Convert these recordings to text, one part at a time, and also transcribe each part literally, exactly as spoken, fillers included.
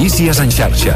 Notícies en xarxa.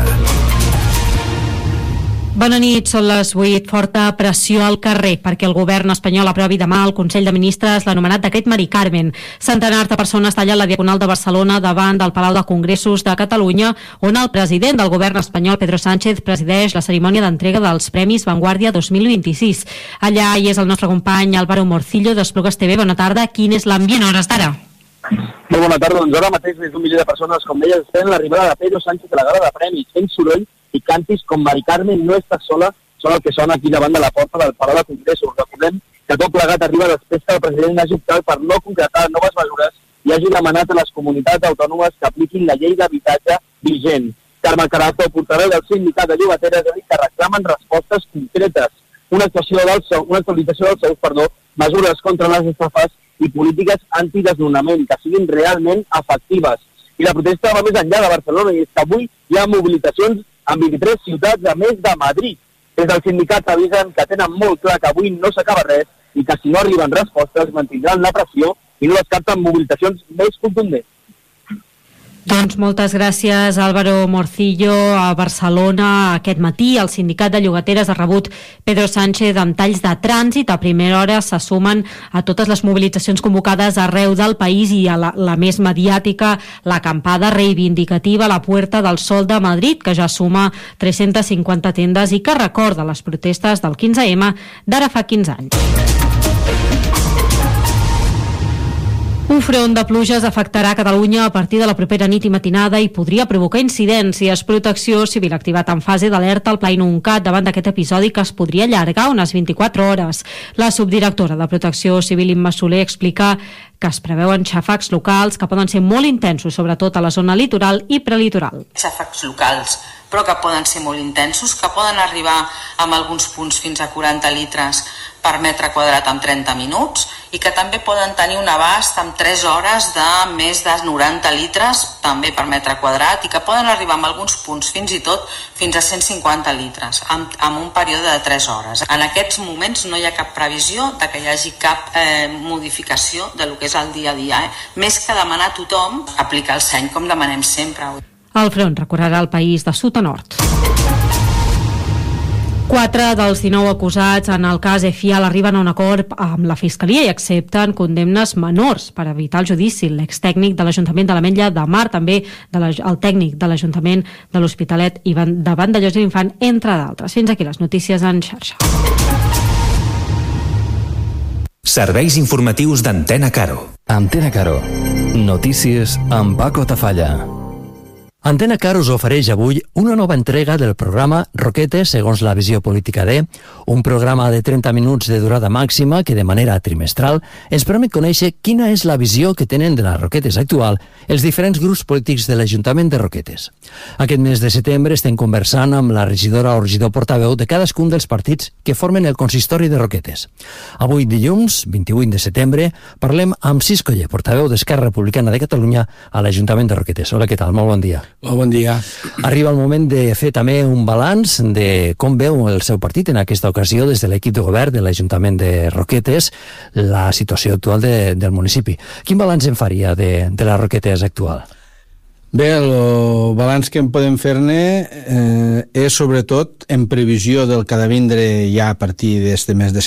Bona nit, són les vuit. Forta pressió al carrer perquè el govern espanyol aprovi demà al Consell de Ministres l'anomenat decret Mari Carmen. Centenars de persones tallen la Diagonal de Barcelona davant del Palau de Congressos de Catalunya, on el president del govern espanyol, Pedro Sánchez, presideix la cerimònia d'entrega dels Premis Vanguardia dos mil vint-i-sis. Allà hi és el nostre company Álvaro Morcillo d'Esplugues T V. Bona tarda. Quin és l'ambient a hores d'ara? Molt bona tarda. Doncs ara mateix més d'un milió de persones, com deies, esperen l'arribada de Pedro Sánchez a la gala de premis, fent soroll i cantis com Mari Carmen no està sola, són el que sona aquí davant de la porta del Palau de Congressos. Recordem que tot plegat arriba després que el president hagi optat per no concretar noves mesures i hagi demanat a les comunitats autònomes que apliquin la llei d'habitatge vigent. Carme Carazo, portaveu del sindicat de llogateres, ha dit que reclamen respostes concretes, una actuació del sou, una actualització dels seus, perdó, mesures contra les estafes i polítiques antidesnonament que siguin realment efectives. I la protesta va més enllà de Barcelona, i és que avui hi ha mobilitzacions en vint-i-tres ciutats, a més de Madrid. Des del sindicat avisen que tenen molt clar que avui no s'acaba res i que si no arriben respostes mantindran la pressió i no descarten mobilitzacions més contundents. Doncs moltes gràcies, Álvaro Morcillo. A Barcelona aquest matí el sindicat de llogateres ha rebut Pedro Sánchez amb talls de trànsit. A primera hora se sumen a totes les mobilitzacions convocades arreu del país i a la, la més mediàtica, l'acampada reivindicativa a la Puerta del Sol de Madrid, que ja suma tres-centes cinquanta tendes i que recorda les protestes del quinze eme d'ara fa quinze anys. Un front de pluges afectarà Catalunya a partir de la propera nit i matinada i podria provocar incidències. Protecció Civil ha activat en fase d'alerta el Pla Inuncat davant d'aquest episodi que es podria allargar unes vint-i-quatre hores. La subdirectora de Protecció Civil, Imma Soler, explica que es preveuen xàfecs locals que poden ser molt intensos, sobretot a la zona litoral i prelitoral. Xàfecs locals, però que poden ser molt intensos, que poden arribar amb alguns punts fins a quaranta litres per metre quadrat en trenta minuts i que també poden tenir un abast amb tres hores de més de noranta litres també per metre quadrat i que poden arribar en alguns punts fins i tot fins a cent cinquanta litres amb, amb un període de tres hores. En aquests moments no hi ha cap previsió de que hi hagi cap eh, modificació de lo que és el dia a dia. Eh? Més que demanar a tothom aplicar el seny com demanem sempre. El front recorrerà el país de sud a nord. Quatre dels dinou acusats en el cas Efial arriben a un acord amb la Fiscalia i accepten condemnes menors per evitar el judici. L'extècnic de l'Ajuntament de l'Ametlla de Mar, també de la, el tècnic de l'Ajuntament de l'Hospitalet i de Vandellòs i l'Infant, entre d'altres. Fins aquí les notícies en xarxa. Serveis informatius d'Antena Caro. Antena Caro. Notícies amb Paco Tafalla. Antena Caro us ofereix avui una nova entrega del programa Roquetes segons la visió política de, un programa de trenta minuts de durada màxima que de manera trimestral ens permet conèixer quina és la visió que tenen de les Roquetes actual els diferents grups polítics de l'Ajuntament de Roquetes. Aquest mes de setembre estem conversant amb la regidora o regidor portaveu de cadascun dels partits que formen el consistori de Roquetes. Avui, dilluns, vint-i-vuit de setembre, parlem amb Cisco Oller, portaveu d'Esquerra Republicana de Catalunya a l'Ajuntament de Roquetes. Hola, què tal? Molt bon dia. Oh, bon dia. Arriba el moment de fer també un balanç de com veu el seu partit en aquesta ocasió des de l'equip de govern de l'Ajuntament de Roquetes la situació actual de, del municipi. Quin balanç en faria de, de les Roquetes actual? Bé, el balanç que en podem fer-ne eh, és sobretot en previsió del que ha de vindre ja a partir d'este mes de